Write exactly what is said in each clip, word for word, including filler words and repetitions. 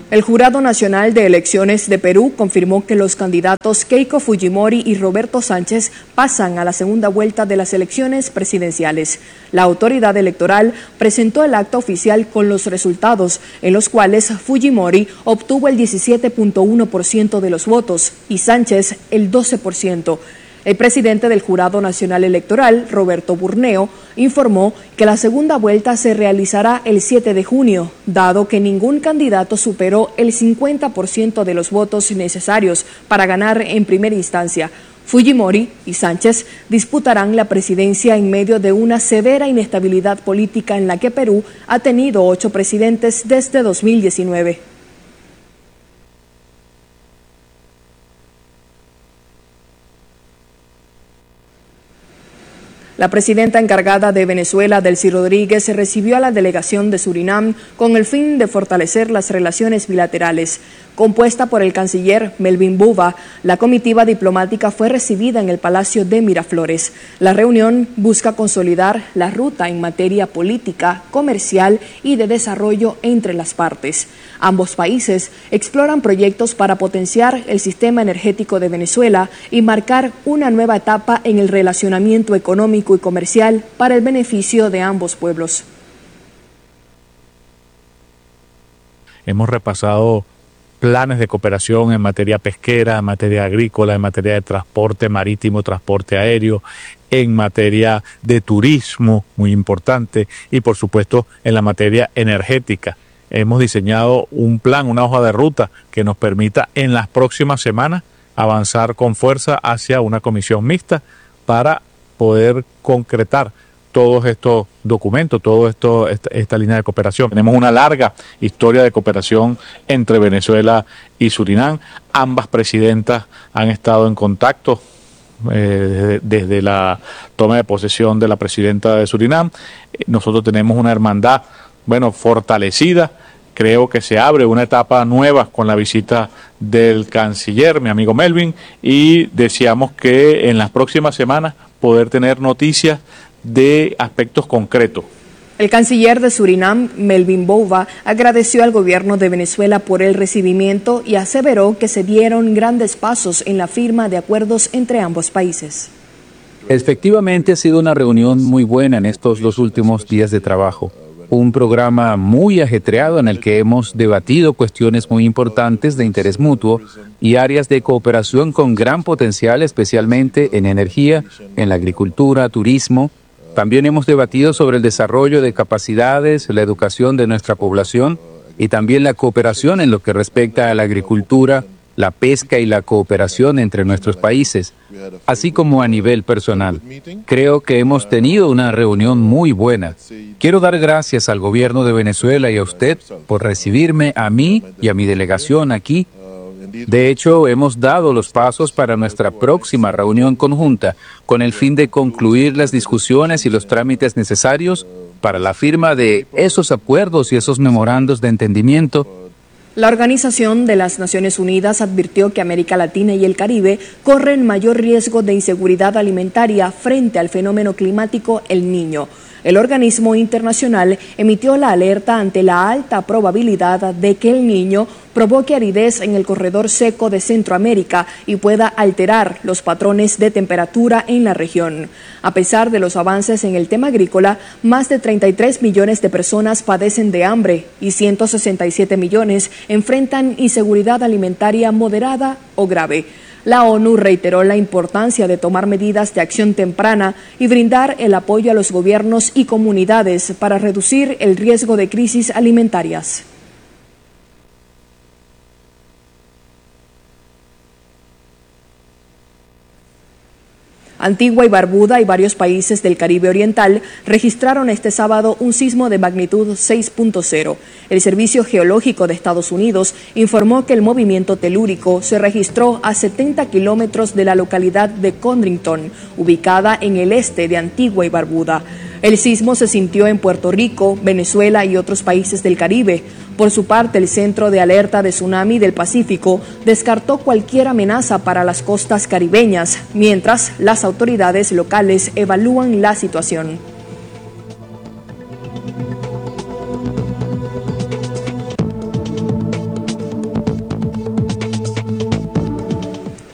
El Jurado Nacional de Elecciones de Perú confirmó que los candidatos Keiko Fujimori y Roberto Sánchez pasan a la segunda vuelta de las elecciones presidenciales. La autoridad electoral presentó el acta oficial con los resultados, en los cuales Fujimori obtuvo el diecisiete punto uno por ciento de los votos y Sánchez el doce por ciento. El presidente del Jurado Nacional Electoral, Roberto Burneo, informó que la segunda vuelta se realizará el siete de junio, dado que ningún candidato superó el cincuenta por ciento de los votos necesarios para ganar en primera instancia. Fujimori y Sánchez disputarán la presidencia en medio de una severa inestabilidad política en la que Perú ha tenido ocho presidentes desde dos mil diecinueve. La presidenta encargada de Venezuela, Delcy Rodríguez, recibió a la delegación de Surinam con el fin de fortalecer las relaciones bilaterales. Compuesta por el canciller Melvin Bouva, la comitiva diplomática fue recibida en el Palacio de Miraflores. La reunión busca consolidar la ruta en materia política, comercial y de desarrollo entre las partes. Ambos países exploran proyectos para potenciar el sistema energético de Venezuela y marcar una nueva etapa en el relacionamiento económico y comercial para el beneficio de ambos pueblos. Hemos repasado planes de cooperación en materia pesquera, en materia agrícola, en materia de transporte marítimo, transporte aéreo, en materia de turismo, muy importante, y por supuesto en la materia energética. Hemos diseñado un plan, una hoja de ruta que nos permita en las próximas semanas avanzar con fuerza hacia una comisión mixta para poder concretar todos estos documentos, toda esto, esta, esta línea de cooperación. Tenemos una larga historia de cooperación entre Venezuela y Surinam. Ambas presidentas han estado en contacto eh, desde, desde la toma de posesión de la presidenta de Surinam. Nosotros tenemos una hermandad, bueno, fortalecida. Creo que se abre una etapa nueva con la visita del canciller, mi amigo Melvin, y deseamos que en las próximas semanas poder tener noticias de aspectos concretos. El canciller de Surinam, Melvin Bouva, agradeció al gobierno de Venezuela por el recibimiento y aseveró que se dieron grandes pasos en la firma de acuerdos entre ambos países. Efectivamente ha sido una reunión muy buena en estos dos últimos días de trabajo. Un programa muy ajetreado en el que hemos debatido cuestiones muy importantes de interés mutuo y áreas de cooperación con gran potencial, especialmente en energía, en la agricultura, turismo. También hemos debatido sobre el desarrollo de capacidades, la educación de nuestra población y también la cooperación en lo que respecta a la agricultura, la pesca y la cooperación entre nuestros países, así como a nivel personal. Creo que hemos tenido una reunión muy buena. Quiero dar gracias al gobierno de Venezuela y a usted por recibirme a mí y a mi delegación aquí. De hecho, hemos dado los pasos para nuestra próxima reunión conjunta con el fin de concluir las discusiones y los trámites necesarios para la firma de esos acuerdos y esos memorandos de entendimiento. La Organización de las Naciones Unidas advirtió que América Latina y el Caribe corren mayor riesgo de inseguridad alimentaria frente al fenómeno climático El Niño. El organismo internacional emitió la alerta ante la alta probabilidad de que El Niño provoque aridez en el corredor seco de Centroamérica y pueda alterar los patrones de temperatura en la región. A pesar de los avances en el tema agrícola, más de treinta y tres millones de personas padecen de hambre y ciento sesenta y siete millones enfrentan inseguridad alimentaria moderada o grave. La ONU reiteró la importancia de tomar medidas de acción temprana y brindar el apoyo a los gobiernos y comunidades para reducir el riesgo de crisis alimentarias. Antigua y Barbuda y varios países del Caribe Oriental registraron este sábado un sismo de magnitud seis punto cero. El Servicio Geológico de Estados Unidos informó que el movimiento telúrico se registró a setenta kilómetros de la localidad de Codrington, ubicada en el este de Antigua y Barbuda. El sismo se sintió en Puerto Rico, Venezuela y otros países del Caribe. Por su parte, el Centro de Alerta de Tsunami del Pacífico descartó cualquier amenaza para las costas caribeñas, mientras las autoridades locales evalúan la situación.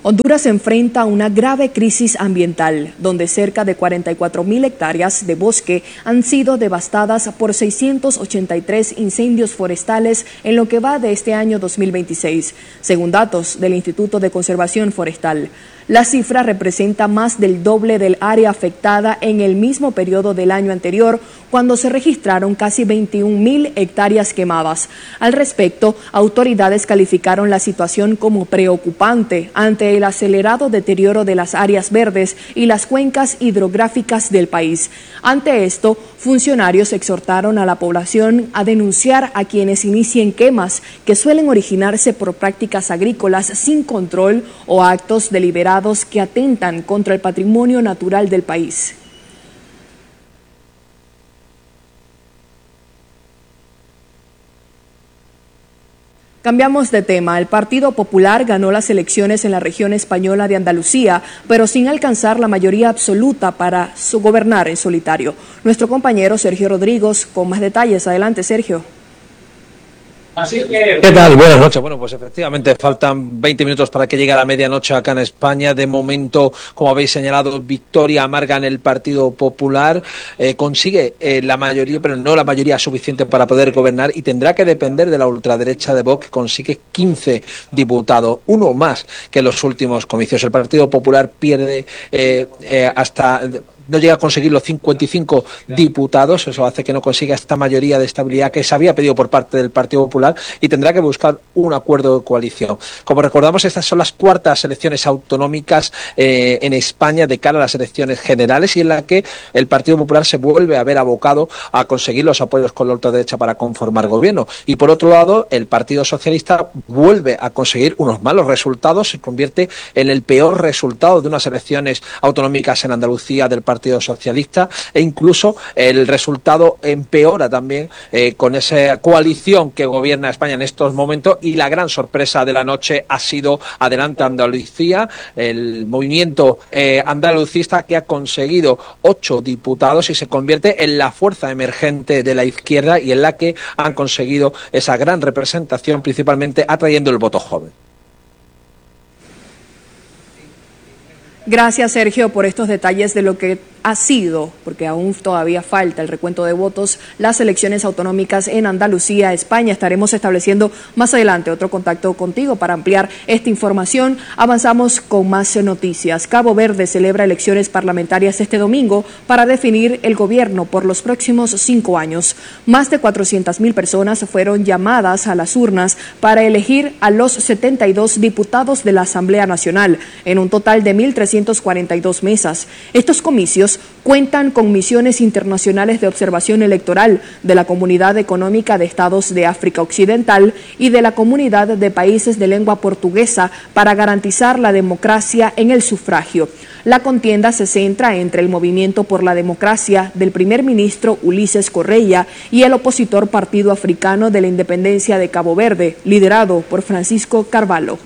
Honduras se enfrenta a una grave crisis ambiental, donde cerca de cuarenta y cuatro mil hectáreas de bosque han sido devastadas por seiscientos ochenta y tres incendios forestales en lo que va de este año dos mil veintiséis, según datos del Instituto de Conservación Forestal. La cifra representa más del doble del área afectada en el mismo periodo del año anterior, cuando se registraron casi veintiún mil hectáreas quemadas. Al respecto, autoridades calificaron la situación como preocupante ante el acelerado deterioro de las áreas verdes y las cuencas hidrográficas del país. Ante esto, funcionarios exhortaron a la población a denunciar a quienes inicien quemas que suelen originarse por prácticas agrícolas sin control o actos deliberados que atentan contra el patrimonio natural del país. Cambiamos de tema. El Partido Popular ganó las elecciones en la región española de Andalucía, pero sin alcanzar la mayoría absoluta para su gobernar en solitario. Nuestro compañero Sergio Rodríguez con más detalles. Adelante, Sergio. Así que... ¿Qué tal? Buenas noches. Bueno, pues efectivamente faltan veinte minutos para que llegue a la medianoche acá en España. De momento, como habéis señalado, victoria amarga en el Partido Popular. Eh, consigue eh, la mayoría, pero no la mayoría suficiente para poder gobernar, y tendrá que depender de la ultraderecha de Vox, que consigue quince diputados, uno más que en los últimos comicios. El Partido Popular pierde eh, eh, hasta... no llega a conseguir los cincuenta y cinco diputados, eso hace que no consiga esta mayoría de estabilidad que se había pedido por parte del Partido Popular, y tendrá que buscar un acuerdo de coalición. Como recordamos, estas son las cuartas elecciones autonómicas eh, en España de cara a las elecciones generales, y en la que el Partido Popular se vuelve a ver abocado a conseguir los apoyos con la ultraderecha para conformar gobierno. Y por otro lado, el Partido Socialista vuelve a conseguir unos malos resultados, se convierte en el peor resultado de unas elecciones autonómicas en Andalucía del Partido Partido Socialista, e incluso el resultado empeora también eh, con esa coalición que gobierna España en estos momentos. Y la gran sorpresa de la noche ha sido Adelante Andalucía, el movimiento eh, andalucista, que ha conseguido ocho diputados y se convierte en la fuerza emergente de la izquierda, y en la que han conseguido esa gran representación, principalmente atrayendo el voto joven. Gracias, Sergio, por estos detalles de lo que ha sido, porque aún todavía falta el recuento de votos, las elecciones autonómicas en Andalucía, España. Estaremos estableciendo más adelante otro contacto contigo para ampliar esta información. Avanzamos con más noticias. Cabo Verde celebra elecciones parlamentarias este domingo para definir el gobierno por los próximos cinco años. Más de cuatrocientas mil personas fueron llamadas a las urnas para elegir a los setenta y dos diputados de la Asamblea Nacional, en un total de mil trescientas cuarenta y dos mesas. Estos comicios cuentan con misiones internacionales de observación electoral de la Comunidad Económica de Estados de África Occidental y de la Comunidad de Países de Lengua Portuguesa para garantizar la democracia en el sufragio. La contienda se centra entre el Movimiento por la Democracia del primer ministro Ulises Correia y el opositor Partido Africano de la Independencia de Cabo Verde, liderado por Francisco Carvalho.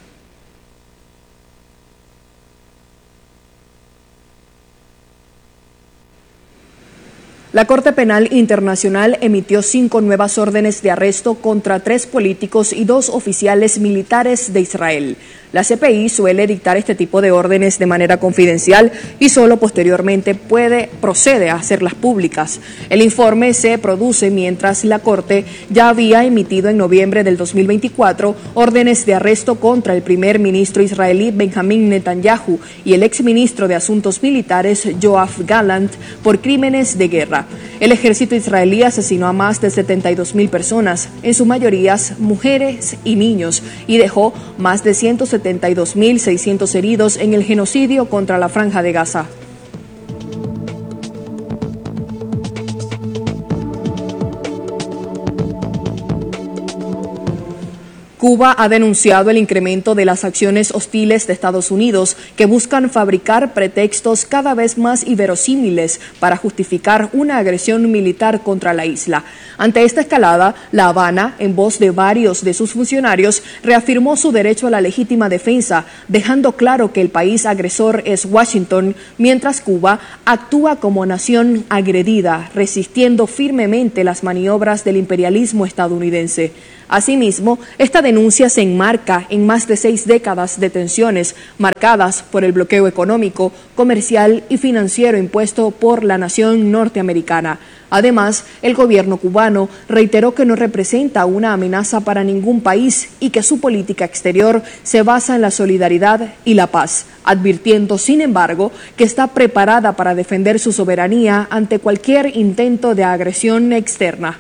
La Corte Penal Internacional emitió cinco nuevas órdenes de arresto contra tres políticos y dos oficiales militares de Israel. La C P I suele dictar este tipo de órdenes de manera confidencial y solo posteriormente puede, procede a hacerlas públicas. El informe se produce mientras la Corte ya había emitido en noviembre del dos mil veinticuatro órdenes de arresto contra el primer ministro israelí Benjamin Netanyahu y el exministro de Asuntos Militares Yoav Gallant por crímenes de guerra. El ejército israelí asesinó a más de setenta y dos mil personas, en su mayoría mujeres y niños, y dejó más de ciento setenta y dos mil seiscientos heridos en el genocidio contra la Franja de Gaza. Cuba ha denunciado el incremento de las acciones hostiles de Estados Unidos que buscan fabricar pretextos cada vez más inverosímiles para justificar una agresión militar contra la isla. Ante esta escalada, La Habana, en voz de varios de sus funcionarios, reafirmó su derecho a la legítima defensa, dejando claro que el país agresor es Washington, mientras Cuba actúa como nación agredida, resistiendo firmemente las maniobras del imperialismo estadounidense. Asimismo, esta denuncia se enmarca en más de seis décadas de tensiones marcadas por el bloqueo económico, comercial y financiero impuesto por la nación norteamericana. Además, el gobierno cubano reiteró que no representa una amenaza para ningún país y que su política exterior se basa en la solidaridad y la paz, advirtiendo, sin embargo, que está preparada para defender su soberanía ante cualquier intento de agresión externa.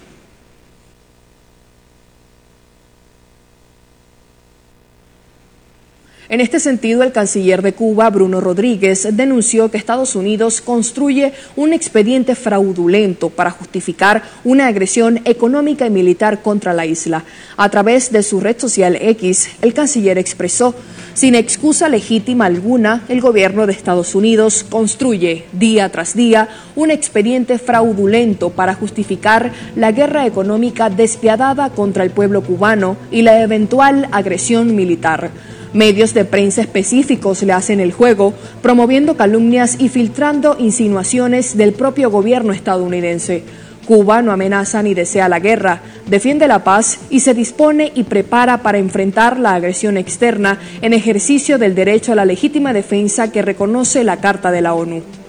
En este sentido, el canciller de Cuba, Bruno Rodríguez, denunció que Estados Unidos construye un expediente fraudulento para justificar una agresión económica y militar contra la isla. A través de su red social X, el canciller expresó: sin excusa legítima alguna, el gobierno de Estados Unidos construye día tras día un expediente fraudulento para justificar la guerra económica despiadada contra el pueblo cubano y la eventual agresión militar. Medios de prensa específicos le hacen el juego, promoviendo calumnias y filtrando insinuaciones del propio gobierno estadounidense. Cuba no amenaza ni desea la guerra, defiende la paz y se dispone y prepara para enfrentar la agresión externa en ejercicio del derecho a la legítima defensa que reconoce la Carta de la ONU.